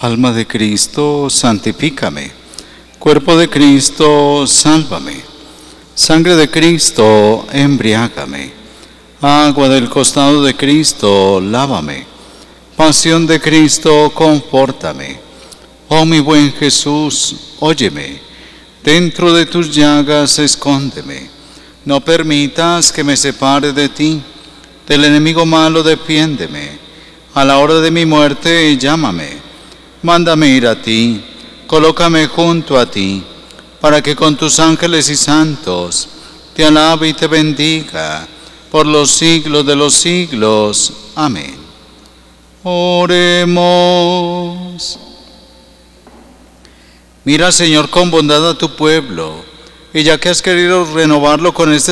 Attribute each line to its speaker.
Speaker 1: Alma de Cristo, santifícame. Cuerpo de Cristo, sálvame. Sangre de Cristo, embriágame. Agua del costado de Cristo, lávame. Pasión de Cristo, confórtame. Oh mi buen Jesús, óyeme. Dentro de tus llagas, escóndeme. No permitas que me separe de ti. Del enemigo malo, defiéndeme. A la hora de mi muerte, llámame. Mándame ir a ti. Colócame junto a ti, para que con tus ángeles y santos te alabe y te bendiga por los siglos de los siglos. Amén. Oremos. Mira, Señor, con bondad a tu pueblo, y ya que has querido renovarlo con este